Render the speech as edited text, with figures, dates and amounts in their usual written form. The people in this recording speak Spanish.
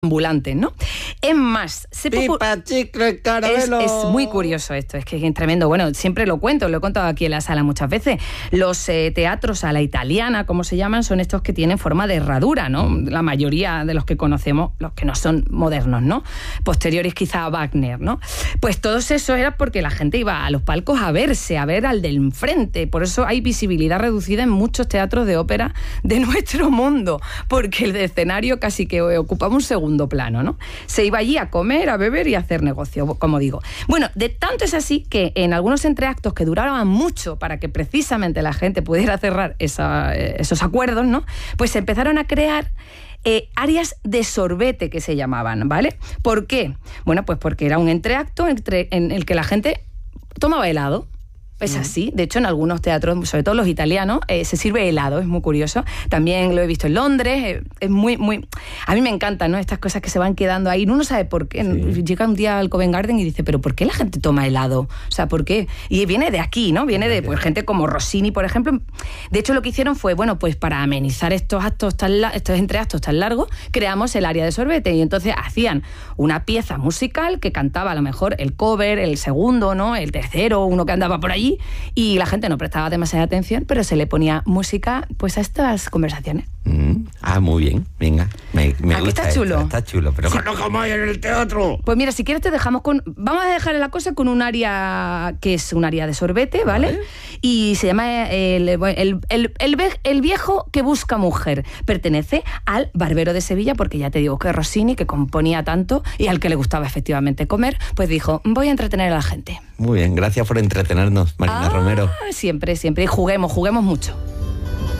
ambulantes, ¿no? Es más, pipa, chicle, caramelo. Es muy curioso esto, es que es tremendo. Bueno, siempre lo cuento, lo he contado aquí en la sala muchas veces. Los teatros a la italiana, como se llaman, son estos que tienen forma de herradura, ¿no? La mayoría de los que conocemos, los que no son modernos, ¿no? Posteriores quizá a Wagner, ¿no? Pues todos esos era porque la gente iba a los palcos a verse, a ver al del enfrente. Por eso hay visibilidad reducida en muchos teatros de ópera de nuestro mundo, porque el escenario casi que ocupaba un segundo plano, ¿no? Se iba allí a comer, a beber y a hacer negocio, como digo. Bueno, de tanto es así que en algunos entreactos que duraban mucho para que precisamente la gente pudiera cerrar esos acuerdos, ¿no? Pues se empezaron a crear áreas de sorbete que se llamaban, ¿vale? ¿Por qué? Bueno, pues porque era un entreacto en el que la gente tomaba helado. Es así. De hecho, en algunos teatros, sobre todo los italianos, se sirve helado. Es muy curioso. También lo he visto en Londres. Es muy... A mí me encantan, ¿no? Estas cosas que se van quedando ahí. Uno no sabe por qué. Sí. Llega un día al Covent Garden y dice, ¿pero por qué la gente toma helado? O sea, ¿por qué? Y viene de aquí, ¿no? Viene de gente como Rossini, por ejemplo. De hecho, lo que hicieron fue, bueno, pues para amenizar estos entreactos tan largos, creamos el área de sorbete. Y entonces hacían una pieza musical que cantaba a lo mejor el cover, el segundo, ¿no? El tercero, uno que andaba por allí. Y la gente no prestaba demasiada atención, pero se le ponía música pues a estas conversaciones. Muy bien, venga. Me gusta. Está chulo. Está chulo, pero sí. No como hay en el teatro. Pues mira, si quieres te dejamos con... Vamos a dejar la cosa con un área que es un área de sorbete, ¿vale? Y se llama el viejo que busca mujer. Pertenece al Barbero de Sevilla, porque ya te digo que Rossini, que componía tanto y al que le gustaba efectivamente comer, pues dijo, voy a entretener a la gente. Muy bien, gracias por entretenernos, Marina Romero. Siempre, siempre. Y juguemos mucho.